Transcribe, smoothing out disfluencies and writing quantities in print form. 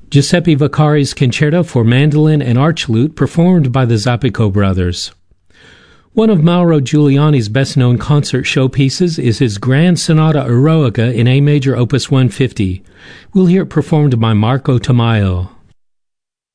Giuseppe Vaccari's Concerto for Mandolin and Archlute, performed by the Zappico brothers. One of Mauro Giuliani's best-known concert showpieces is his Grand Sonata Eroica in A major, opus 150. We'll hear it performed by Marco Tamayo.